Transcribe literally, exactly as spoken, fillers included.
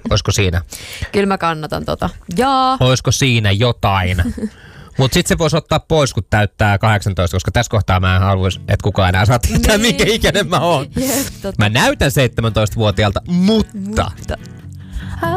Olisiko siinä? Kyllä mä kannatan tota. Jaa. Olisiko siinä jotain? Mutta sitten se voisi ottaa pois, kun täyttää kahdeksantoista, koska tässä kohtaa mä en haluaisi, että kukaan enää saa tietää, Niin. minkä ikäinen mä oon. Jep, tota. Mä näytän seitsemäntoistavuotiaalta, mutta... Mutta